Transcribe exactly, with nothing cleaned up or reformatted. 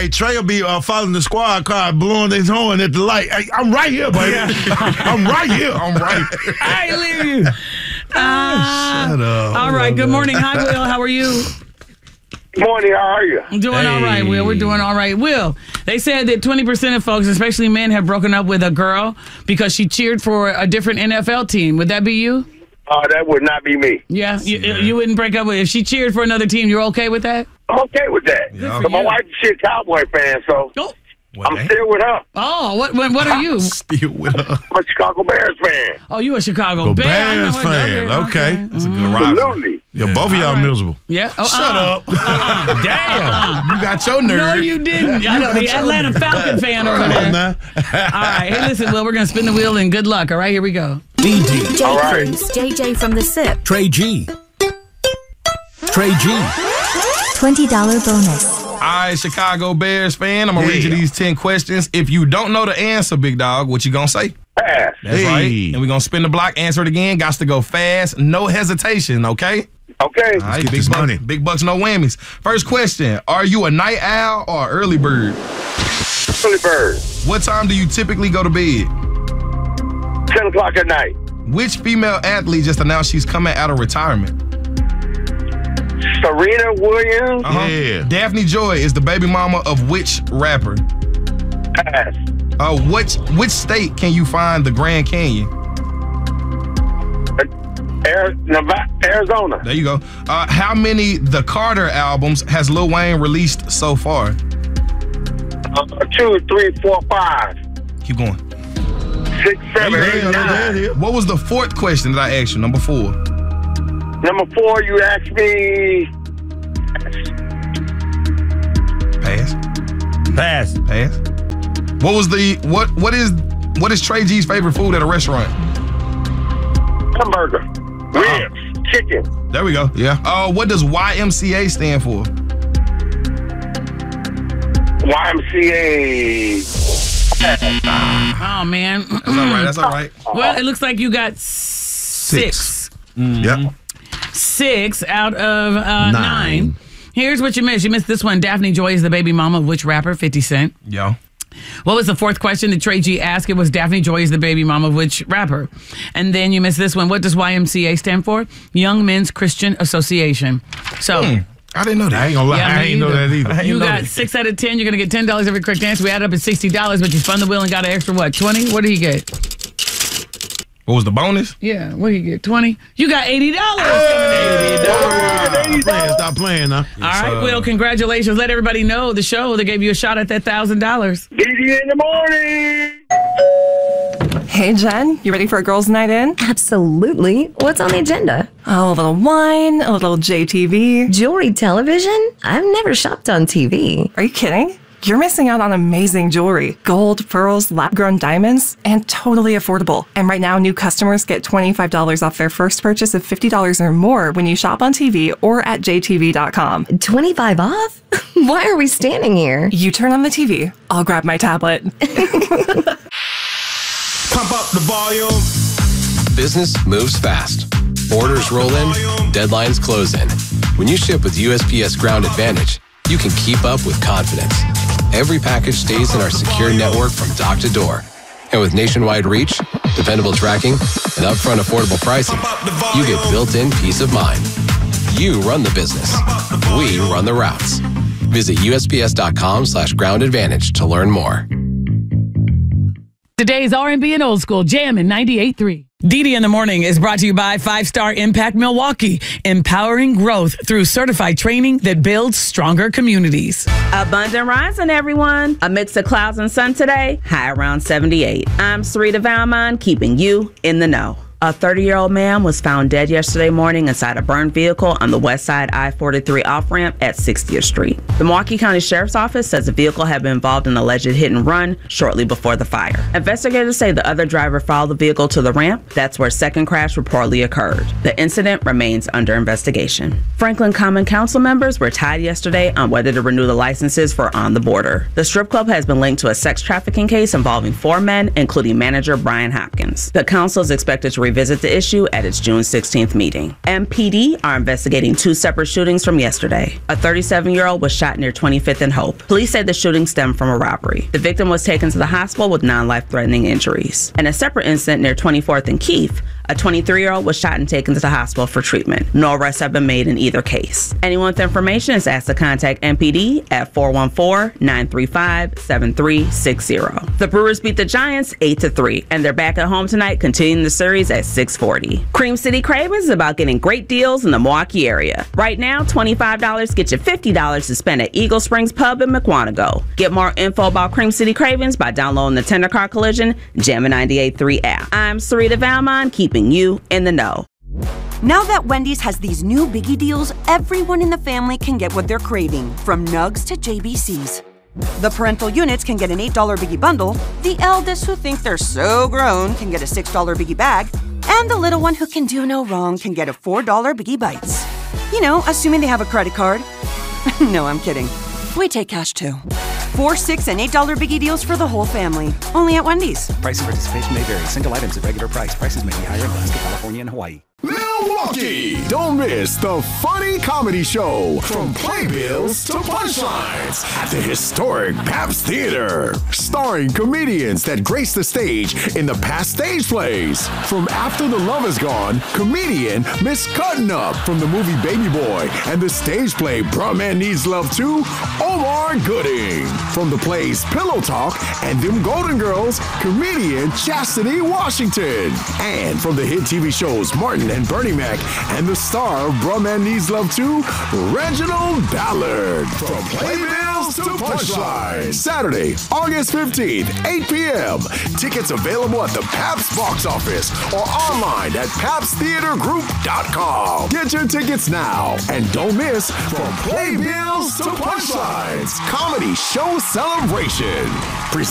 Hey, Trey will be uh, following the squad car, blowing his horn at the light. Hey, I'm right here, baby. I'm right here. I'm right. I ain't leave you. Uh, Shut up. All right. Good morning. Hi, Will. How are you? Good morning. How are you? I'm doing Hey. all right, Will. We're doing all right. Will, they said that twenty percent of folks, especially men, have broken up with a girl because she cheered for a different N F L team. Would that be you? Uh, that would not be me. Yeah, you, you wouldn't break up with if she cheered for another team. You're okay with that? I'm okay with that. Yeah. But my wife's a shit Cowboy fan, so Oh, I'm still with her. oh, what what, what are you? Still with her. I'm a Chicago Bears fan. Oh, you a Chicago Go Bear? I know Bears it. fan. Okay. That's a good rivalry. Absolutely. Yeah, both of y'all miserable. Yeah. Oh, Shut uh-uh. up. Damn. You got your nerve. No, you didn't. I know the Atlanta Falcon fan over Come on there. now. All right. Hey, listen, Will, we're going to spin the wheel and good luck. All right, here we go. D D. J. All right. Cruz, J J from the SIP. Trey G. Trey G. twenty dollars bonus. All right, Chicago Bears fan, I'm going to read you Yeah. these ten questions. If you don't know the answer, big dog, what you going to say? Pass. That's Hey. right. And we're going to spin the block, answer it again. Got to go fast, no hesitation, okay? Okay. All right, get big this bucks, money. big bucks, no whammies. First question, are you a night owl or early bird? Philly Bird. What time do you typically go to bed? ten o'clock at night. Which female athlete just announced she's coming out of retirement? Serena Williams. Uh-huh. Yeah. Daphne Joy is the baby mama of which rapper? Pass. Uh, which, which state can you find the Grand Canyon? Air, Nevada, Arizona. There you go. Uh, how many The Carter albums has Lil Wayne released so far? Uh, two, three, four, five, Keep going. six, seven, Hey, eight, hey, nine. hey, hey. What was the fourth question that I asked you? Number four. Number four, you asked me. Pass. Pass. Pass. What was the what? What is what is Trey G's favorite food at a restaurant? Hamburger, ribs, chicken. There we go. Yeah. Uh, what does Y M C A stand for? Y M C A. Oh, man. That's all right. That's all right. Well, it looks like you got six. Yep. Six out of uh, nine. Nine. Here's what you missed. You missed this one. Daphne Joy is the baby mama of which rapper? fifty Cent. Yo. What was the fourth question that Trey G asked? It was Daphne Joy is the baby mama of which rapper? And then you missed this one. What does Y M C A stand for? Young Men's Christian Association. So Hmm. I didn't know that. I ain't gonna lie. Yeah, I me ain't know either. that either. I ain't you know got that. six out of ten. You're going to get ten dollars every correct answer. We add up at sixty dollars, but you spun the wheel and got an extra, what, twenty? What did he get? What was the bonus? Yeah, what did he get? twenty? You got eighty dollars. Stop playing. Stop playing now. All right, Will, congratulations. Let everybody know the show. They gave you a shot at that one thousand dollars. D D in the morning. Hey, Jen, you ready for a girls' night in? Absolutely. What's on the agenda? Oh, a little wine, a little J T V. Jewelry television? I've never shopped on T V. Are you kidding? You're missing out on amazing jewelry. Gold, pearls, lab-grown diamonds, and totally affordable. And right now, new customers get twenty-five dollars off their first purchase of fifty dollars or more when you shop on T V or at J T V dot com. twenty-five off? Why are we standing here? You turn on the T V, I'll grab my tablet. Pump up the volume. Business moves fast. Orders roll in, deadlines close in. When you ship with U S P S Ground Advantage, you can keep up with confidence. Every package stays in our secure network from dock to door. And with nationwide reach, dependable tracking, and upfront affordable pricing, you get built-in peace of mind. You run the business. We run the routes. Visit U S P S dot com slash ground advantage to learn more. Today's R and B and old school jamming ninety-eight point three. D D in the Morning is brought to you by Five Star Impact Milwaukee, empowering growth through certified training that builds stronger communities. Abundant rising, everyone. A mix of clouds and sun today, high around seventy-eight. I'm Sarita Valmont, keeping you in the know. A thirty-year-old man was found dead yesterday morning inside a burned vehicle on the west side I forty-three off-ramp at sixtieth Street. The Milwaukee County Sheriff's Office says the vehicle had been involved in an alleged hit and run shortly before the fire. Investigators say the other driver followed the vehicle to the ramp. That's where a second crash reportedly occurred. The incident remains under investigation. Franklin Common Council members were tied yesterday on whether to renew the licenses for On the Border. The strip club has been linked to a sex trafficking case involving four men, including manager Brian Hopkins. The council is expected to revisit the issue at its June sixteenth meeting. M P D are investigating two separate shootings from yesterday. A thirty-seven-year-old was shot near twenty-fifth and Hope. Police say the shooting stemmed from a robbery. The victim was taken to the hospital with non-life-threatening injuries. In a separate incident near twenty-fourth and Keith, a twenty-three-year-old was shot and taken to the hospital for treatment. No arrests have been made in either case. Anyone with information is asked to contact M P D at four one four, nine three five, seven three six zero. The Brewers beat the Giants eight to three, and they're back at home tonight, continuing the series at six forty. Cream City Cravings is about getting great deals in the Milwaukee area. Right now, twenty-five dollars gets you fifty dollars to spend at Eagle Springs Pub in McWanago. Get more info about Cream City Cravings by downloading the Tender Car Collision Jammin' ninety-eight point three app. I'm Sarita Valmont, keeping you in the know. Now that Wendy's has these new biggie deals, everyone in the family can get what they're craving, from nugs to J B Cs. The parental units can get an eight dollar biggie bundle, the eldest who think they're so grown can get a six dollar biggie bag, and the little one who can do no wrong can get a four dollar biggie bites. You know, assuming they have a credit card. No, I'm kidding. We take cash too. Four, six, and eight dollar biggie deals for the whole family. Only at Wendy's. Price and participation may vary. Single items at regular price. Prices may be higher in Alaska, California, and Hawaii. Milwaukee! Don't miss the funny comedy show from playbills to punchlines at the historic Pabst Theater. Starring comedians that grace the stage in the past stage plays. From After the Love Is Gone, comedian Miss Cuttin' Up from the movie Baby Boy and the stage play Bruh Man Needs Love Too, Omar Gooding. From the plays Pillow Talk and Them Golden Girls, comedian Chastity Washington. And from the hit T V shows Martin and Bernie Mac and the star of Bruh Man Needs Love Too, Reginald Ballard. From playbills to punchlines. Saturday, August fifteenth, eight p.m. Tickets available at the Pabst box office or online at pabst theater group dot com. Get your tickets now and don't miss From Playbills to Punchlines Comedy Show Celebration.